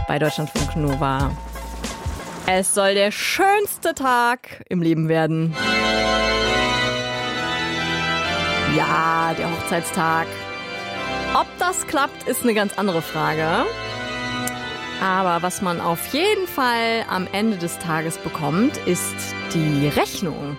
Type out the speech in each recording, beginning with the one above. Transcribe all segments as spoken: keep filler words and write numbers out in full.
bei Deutschlandfunk Nova. Es soll der schönste Tag im Leben werden. Ja, der Hochzeitstag. Ob das klappt, ist eine ganz andere Frage. Aber was man auf jeden Fall am Ende des Tages bekommt, ist die Rechnung.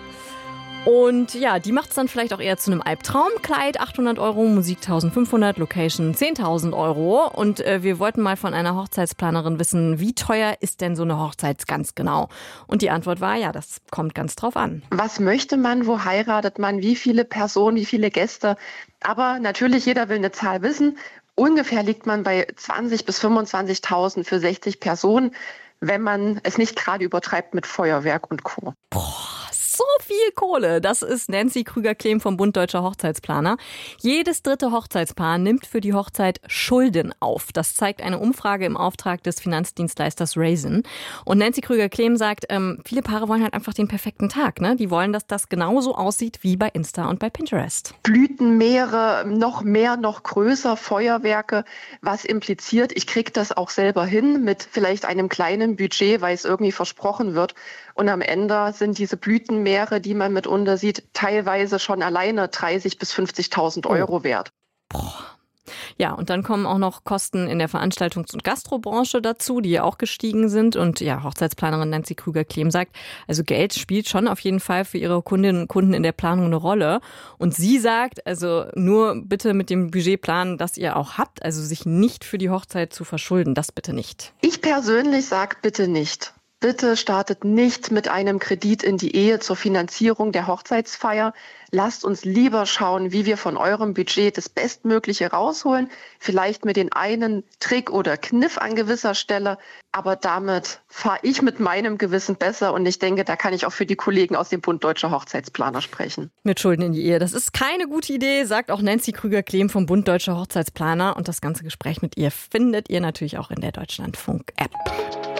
Und ja, die macht es dann vielleicht auch eher zu einem Albtraum. Kleid achthundert Euro, Musik eintausendfünfhundert, Location zehntausend Euro. Und äh, wir wollten mal von einer Hochzeitsplanerin wissen, wie teuer ist denn so eine Hochzeit ganz genau? Und die Antwort war, ja, das kommt ganz drauf an. Was möchte man, wo heiratet man, wie viele Personen, wie viele Gäste? Aber natürlich, jeder will eine Zahl wissen. Ungefähr liegt man bei zwanzigtausend bis fünfundzwanzigtausend für sechzig Personen, wenn man es nicht gerade übertreibt mit Feuerwerk und Co. Boah. So viel Kohle. Das ist Nancy Krüger-Klehm vom Bund Deutscher Hochzeitsplaner. Jedes dritte Hochzeitspaar nimmt für die Hochzeit Schulden auf. Das zeigt eine Umfrage im Auftrag des Finanzdienstleisters Raisin. Und Nancy Krüger-Klehm sagt, ähm, viele Paare wollen halt einfach den perfekten Tag. Ne? Die wollen, dass das genauso aussieht wie bei Insta und bei Pinterest. Blütenmeere, noch mehr, noch größer, Feuerwerke, was impliziert, ich kriege das auch selber hin mit vielleicht einem kleinen Budget, weil es irgendwie versprochen wird. Und am Ende sind diese Blütenmeere, die man mitunter sieht, teilweise schon alleine dreißigtausend bis fünfzigtausend Euro wert. Boah. Ja, und dann kommen auch noch Kosten in der Veranstaltungs- und Gastrobranche dazu, die ja auch gestiegen sind. Und ja, Hochzeitsplanerin Nancy Krüger-Klehm sagt, also Geld spielt schon auf jeden Fall für ihre Kundinnen und Kunden in der Planung eine Rolle. Und sie sagt, also nur bitte mit dem Budget planen, das ihr auch habt, also sich nicht für die Hochzeit zu verschulden, das bitte nicht. Ich persönlich sage bitte nicht. Bitte startet nicht mit einem Kredit in die Ehe zur Finanzierung der Hochzeitsfeier. Lasst uns lieber schauen, wie wir von eurem Budget das Bestmögliche rausholen. Vielleicht mit den einen Trick oder Kniff an gewisser Stelle. Aber damit fahre ich mit meinem Gewissen besser. Und ich denke, da kann ich auch für die Kollegen aus dem Bund Deutscher Hochzeitsplaner sprechen. Mit Schulden in die Ehe. Das ist keine gute Idee, sagt auch Nancy Krüger-Klehm vom Bund Deutscher Hochzeitsplaner. Und das ganze Gespräch mit ihr findet ihr natürlich auch in der Deutschlandfunk-App.